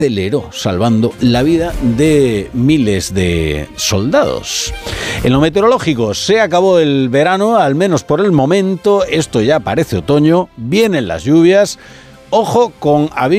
aceleró, salvando la vida de miles de soldados. En lo meteorológico, se acabó el verano, al menos por el momento. Esto ya parece otoño, vienen las lluvias. Ojo con aviso